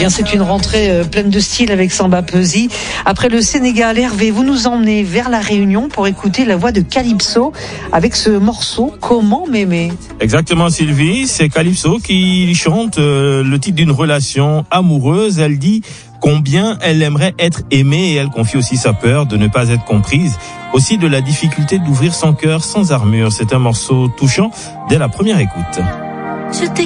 bien, c'est une rentrée pleine de style avec Samba Peuzzi. Après le Sénégal, Hervé, vous nous emmenez vers la Réunion pour écouter la voix de Calypso avec ce morceau « Comment m'aimer ». Exactement, Sylvie, c'est Calypso qui chante le titre d'une relation amoureuse. Elle dit combien elle aimerait être aimée et elle confie aussi sa peur de ne pas être comprise. Aussi de la difficulté d'ouvrir son cœur sans armure. C'est un morceau touchant dès la première écoute.